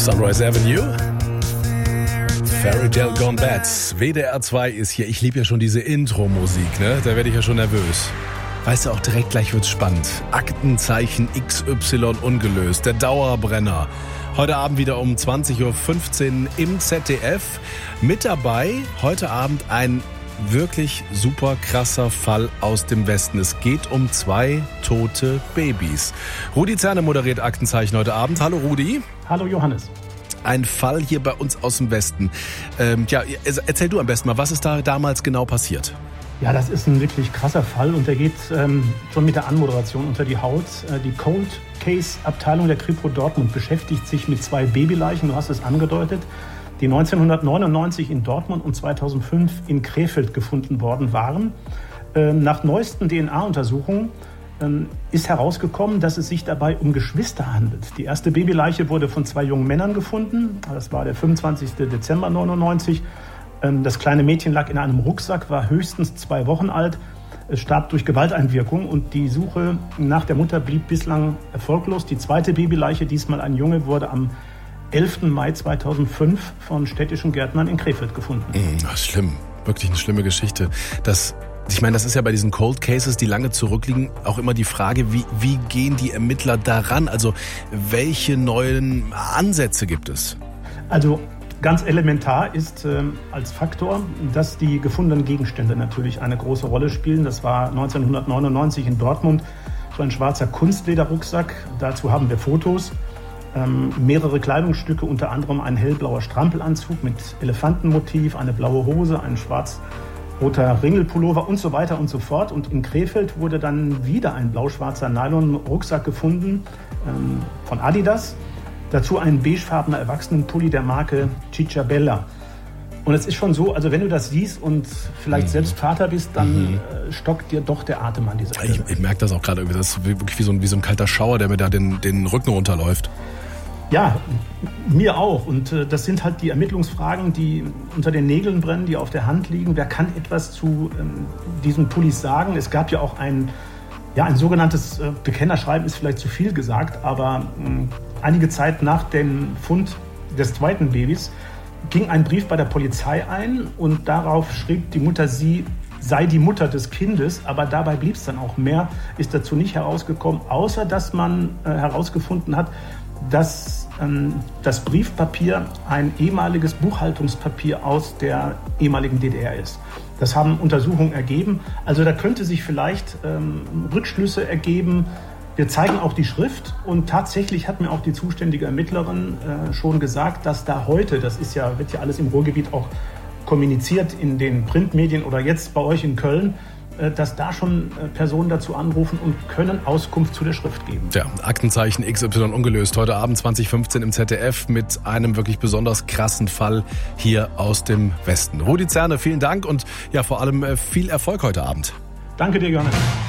Sunrise Avenue. Fairy Tale Gone Bad. WDR 2 ist hier. Ich liebe ja schon diese Intro-Musik, ne? Da werde ich ja schon nervös. Weißt du, auch direkt gleich wird's spannend. Aktenzeichen XY ungelöst. Der Dauerbrenner. Heute Abend wieder um 20.15 Uhr im ZDF. Mit dabei heute Abend ein wirklich super krasser Fall aus dem Westen. Es geht um 2 tote Babys. Rudi Zerne moderiert Aktenzeichen heute Abend. Hallo Rudi. Hallo Johannes. Ein Fall hier bei uns aus dem Westen. Erzähl du am besten mal, was ist da damals genau passiert? Ja, das ist ein wirklich krasser Fall und der geht schon mit der Anmoderation unter die Haut. Die Cold Case Abteilung der Kripo Dortmund beschäftigt sich mit 2 Babyleichen, du hast es angedeutet, die 1999 in Dortmund und 2005 in Krefeld gefunden worden waren. Nach neuesten DNA-Untersuchungen ist herausgekommen, dass es sich dabei um Geschwister handelt. Die erste Babyleiche wurde von 2 jungen Männern gefunden. Das war der 25. Dezember 1999. Das kleine Mädchen lag in einem Rucksack, war höchstens 2 Wochen alt. Es starb durch Gewalteinwirkung und die Suche nach der Mutter blieb bislang erfolglos. Die zweite Babyleiche, diesmal ein Junge, wurde am 11. Mai 2005 von städtischen Gärtnern in Krefeld gefunden. Schlimm, wirklich eine schlimme Geschichte. Ich meine, das ist ja bei diesen Cold Cases, die lange zurückliegen, auch immer die Frage, wie gehen die Ermittler daran? Also welche neuen Ansätze gibt es? Also ganz elementar ist als Faktor, dass die gefundenen Gegenstände natürlich eine große Rolle spielen. Das war 1999 in Dortmund so ein schwarzer Kunstlederrucksack. Dazu haben wir Fotos. Mehrere Kleidungsstücke, unter anderem ein hellblauer Strampelanzug mit Elefantenmotiv, eine blaue Hose, ein schwarz-roter Ringelpullover und so weiter und so fort. Und in Krefeld wurde dann wieder ein blau-schwarzer Nylon-Rucksack gefunden von Adidas. Dazu ein beigefarbener Erwachsenenpulli der Marke Cicciabella. Und es ist schon so, also wenn du das siehst und vielleicht selbst Vater bist, dann stockt dir doch der Atem an dieser Stelle. Ich merke das auch gerade, das ist wirklich wie so ein kalter Schauer, der mir da den Rücken runterläuft. Ja, mir auch. Und das sind halt die Ermittlungsfragen, die unter den Nägeln brennen, die auf der Hand liegen. Wer kann etwas zu diesen Pullis sagen? Es gab ja auch ein sogenanntes Bekennerschreiben, ist vielleicht zu viel gesagt, aber einige Zeit nach dem Fund des zweiten Babys ging ein Brief bei der Polizei ein und darauf schrieb die Mutter, sie sei die Mutter des Kindes, aber dabei blieb es dann auch. Mehr ist dazu nicht herausgekommen, außer dass man herausgefunden hat, dass das Briefpapier ein ehemaliges Buchhaltungspapier aus der ehemaligen DDR ist. Das haben Untersuchungen ergeben. Also da könnte sich vielleicht Rückschlüsse ergeben. Wir zeigen auch die Schrift und tatsächlich hat mir auch die zuständige Ermittlerin schon gesagt, dass da heute, wird ja alles im Ruhrgebiet auch kommuniziert in den Printmedien oder jetzt bei euch in Köln, dass da schon Personen dazu anrufen und können Auskunft zu der Schrift geben. Ja, Aktenzeichen XY ungelöst. Heute Abend 2015 im ZDF mit einem wirklich besonders krassen Fall hier aus dem Westen. Rudi Zerne, vielen Dank und ja vor allem viel Erfolg heute Abend. Danke dir, Johannes.